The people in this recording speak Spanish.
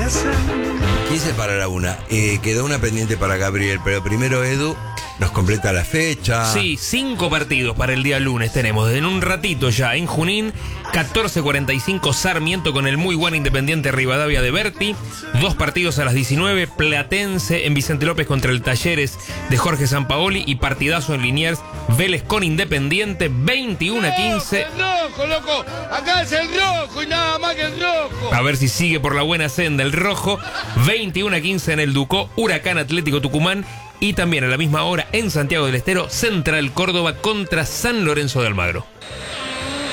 15 para la 1. Quedó una pendiente para Gabriel, pero primero Edu nos completa la fecha. Sí, 5 partidos para el día lunes tenemos. En un ratito ya en Junín, 14:45 Sarmiento con el muy buen Independiente Rivadavia de Berti. 2 partidos a las 19, Platense en Vicente López contra el Talleres de Jorge Sampaoli y partidazo en Liniers, Vélez con Independiente, 21:15. ¡El rojo, loco! ¡Acá es el rojo y nada más que el rojo! A ver si sigue por la buena senda el rojo. 21:15 en el Ducó, Huracán Atlético Tucumán. Y también a la misma hora en Santiago del Estero, Central Córdoba contra San Lorenzo de Almagro.